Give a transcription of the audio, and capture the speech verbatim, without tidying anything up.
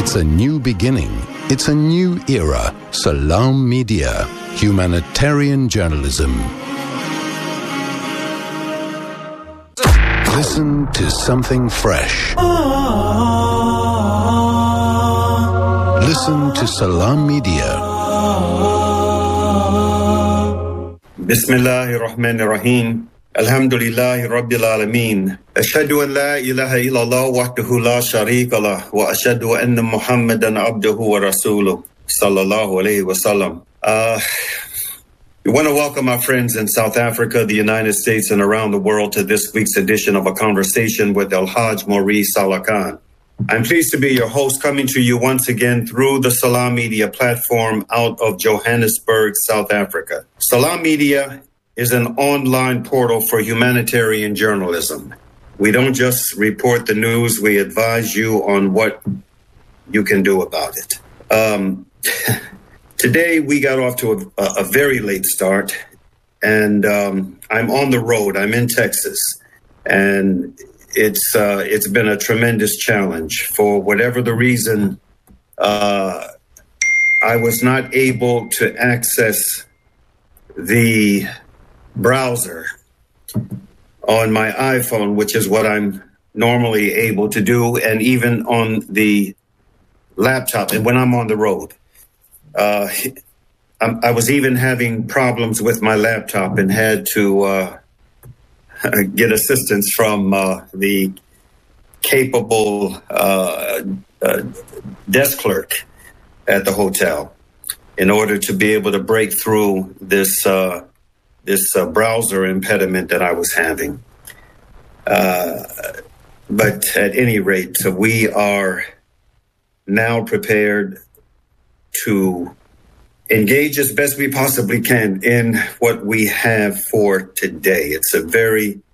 It's a new beginning. It's a new era. Salam Media. Humanitarian journalism. Listen to something fresh. Listen to Salam Media. Bismillahirrahmanirrahim. Alhamdulillahi Rabbil Alameen. Ashhadu an la ilaha illallah wahdahu la sharika lah wa ashhadu anna Muhammadan abduhu wa rasuluh sallallahu alayhi wa sallam. Uh, we want to welcome our friends in South Africa, the United States, and around the world to this week's edition of A Conversation with Al-Hajj Maurice Salah Khan. I'm pleased to be your host, coming to you once again through the Salam Media platform out of Johannesburg, South Africa. Salam Media is an online portal for humanitarian journalism. We don't just report the news, we advise you on what you can do about it. Um, today, we got off to a, a very late start, and um, I'm on the road. I'm in Texas, and it's uh, it's been a tremendous challenge. For whatever the reason, uh, I was not able to access the browser on my iPhone, which is what I'm normally able to do, and even on the laptop, and when I'm on the road. Uh, I was even having problems with my laptop and had to uh, get assistance from uh, the capable uh, uh, desk clerk at the hotel in order to be able to break through this uh, this uh, browser impediment that I was having. Uh, but at any rate, so we are now prepared to engage as best we possibly can in what we have for today. It's a very